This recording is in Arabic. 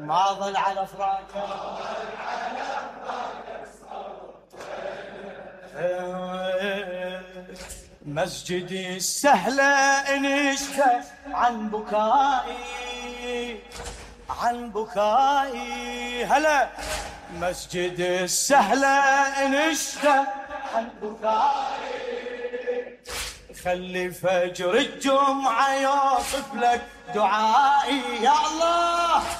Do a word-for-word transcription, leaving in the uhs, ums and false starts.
ما ظل على فراقك مسجدي السهلة انشفى عن بكائي عن بكائي هلا مسجد السهلة انشفى عن بكائي خلي فجر الجمعة يوصف لك دعائي يا الله